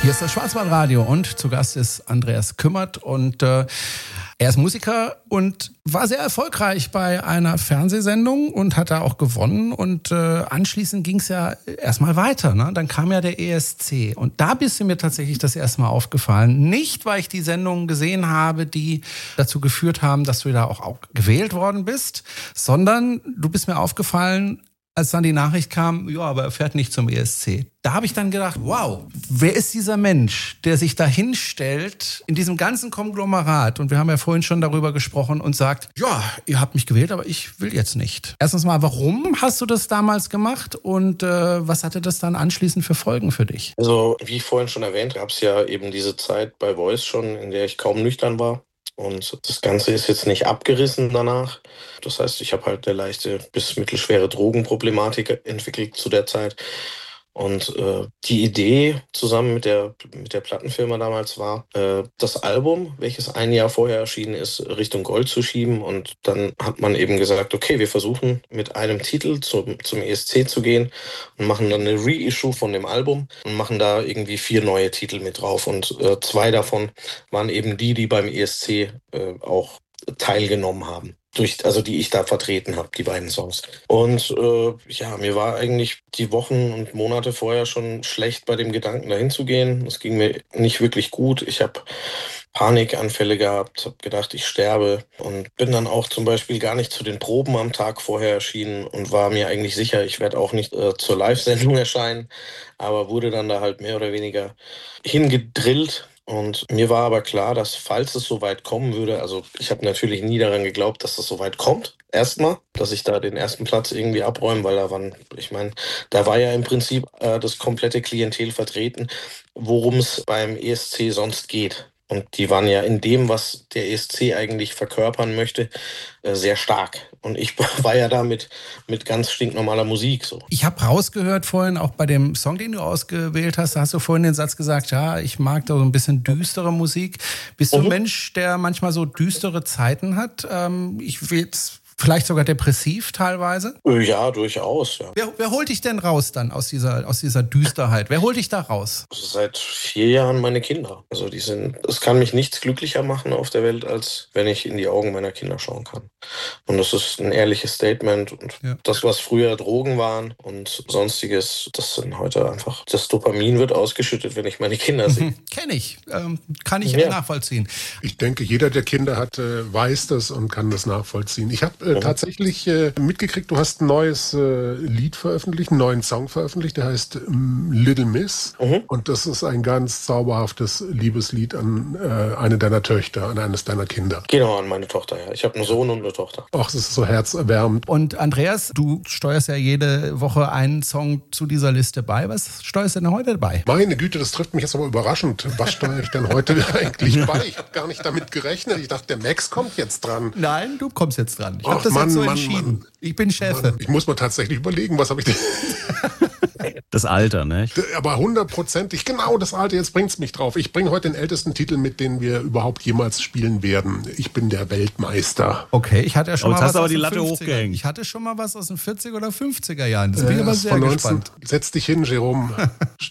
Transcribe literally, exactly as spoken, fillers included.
Hier ist das Schwarzwaldradio und zu Gast ist Andreas Kümmert und äh, er ist Musiker und war sehr erfolgreich bei einer Fernsehsendung und hat da auch gewonnen und äh, anschließend ging es ja erstmal weiter, ne? Dann kam ja der E S C und da bist du mir tatsächlich das erste Mal aufgefallen. Nicht, weil ich die Sendungen gesehen habe, die dazu geführt haben, dass du da auch, auch gewählt worden bist, sondern du bist mir aufgefallen, als dann die Nachricht kam, ja, aber er fährt nicht zum E S C. Da habe ich dann gedacht, wow, wer ist dieser Mensch, der sich da hinstellt in diesem ganzen Konglomerat? Und wir haben ja vorhin schon darüber gesprochen und sagt, ja, ihr habt mich gewählt, aber ich will jetzt nicht. Erstens mal, warum hast du das damals gemacht und äh, was hatte das dann anschließend für Folgen für dich? Also, wie ich vorhin schon erwähnt, gab es ja eben diese Zeit bei Voice schon, in der ich kaum nüchtern war. Und das Ganze ist jetzt nicht abgerissen danach. Das heißt, ich habe halt eine leichte bis mittelschwere Drogenproblematik entwickelt zu der Zeit. Und äh, die Idee zusammen mit der, mit der Plattenfirma damals war, äh, das Album, welches ein Jahr vorher erschienen ist, Richtung Gold zu schieben. Und dann hat man eben gesagt, okay, wir versuchen mit einem Titel zum, zum E S C zu gehen und machen dann eine Reissue von dem Album und machen da irgendwie vier neue Titel mit drauf. Und äh, zwei davon waren eben die, die beim E S C äh, auch teilgenommen haben. Durch, also die ich da vertreten habe, die beiden Songs. Und äh, ja, mir war eigentlich die Wochen und Monate vorher schon schlecht bei dem Gedanken, dahin zu gehen. Es ging mir nicht wirklich gut. Ich habe Panikanfälle gehabt, habe gedacht, ich sterbe und bin dann auch zum Beispiel gar nicht zu den Proben am Tag vorher erschienen und war mir eigentlich sicher, ich werde auch nicht äh, zur Live-Sendung erscheinen, aber wurde dann da halt mehr oder weniger hingedrillt. Und mir war aber klar, dass falls es so weit kommen würde, also ich habe natürlich nie daran geglaubt, dass das so weit kommt. Erstmal, dass ich da den ersten Platz irgendwie abräume, weil da waren, ich meine, da war ja im Prinzip äh, das komplette Klientel vertreten, worum es beim E S C sonst geht. Und die waren ja in dem, was der E S C eigentlich verkörpern möchte, äh, sehr stark. Und ich war ja da mit, mit ganz stinknormaler Musik so. Ich habe rausgehört vorhin, auch bei dem Song, den du ausgewählt hast, da hast du vorhin den Satz gesagt, ja, ich mag da so ein bisschen düstere Musik. Bist du mhm. ein Mensch, der manchmal so düstere Zeiten hat? Ähm, ich will jetzt vielleicht sogar depressiv teilweise? Ja, durchaus, ja. Wer, wer holt dich denn raus dann aus dieser, aus dieser Düsterheit? Wer holt dich da raus? Also seit vier Jahren meine Kinder. Also die sind, es kann mich nichts glücklicher machen auf der Welt, als wenn ich in die Augen meiner Kinder schauen kann. Und das ist ein ehrliches Statement. Und ja. Das, was früher Drogen waren und sonstiges, das sind heute einfach, das Dopamin wird ausgeschüttet, wenn ich meine Kinder sehe. Kenne ich. Ähm, kann ich ja. nachvollziehen. Ich denke, jeder, der Kinder hat, weiß das und kann das nachvollziehen. Ich habe äh, tatsächlich äh, mitgekriegt, du hast ein neues äh, Lied veröffentlicht, einen neuen Song veröffentlicht, der heißt ähm, Little Miss. Mhm. Und das ist ein ganz zauberhaftes Liebeslied an äh, eine deiner Töchter, an eines deiner Kinder. Genau, an meine Tochter, ja. Ich habe einen Sohn und eine Tochter. Ach, das ist so herzerwärmend. Und Andreas, du steuerst ja jede Woche einen Song zu dieser Liste bei. Was steuerst du denn heute bei? Meine Güte, das trifft mich jetzt aber überraschend. Was steuere ich denn heute eigentlich bei? Ich habe gar nicht damit gerechnet. Ich dachte, der Max kommt jetzt dran. Nein, du kommst jetzt dran. Ich habe das Mann, jetzt so Mann, entschieden. Mann. Ich bin Chef. Mann, ich muss mal tatsächlich überlegen, was habe ich denn... Das Alter, ne? Aber hundertprozentig, genau das Alter, jetzt bringt's mich drauf. Ich bringe heute den ältesten Titel mit, den wir überhaupt jemals spielen werden. Ich bin der Weltmeister. Okay, ich hatte ja schon aber mal jetzt was hast du aber aus die den Latte fünfziger. hochgehängt. Ich hatte schon mal was aus den vierziger oder fünfziger Jahren. Das bin ich äh, aber sehr von gespannt. neunzehn Setz dich hin, Jerome.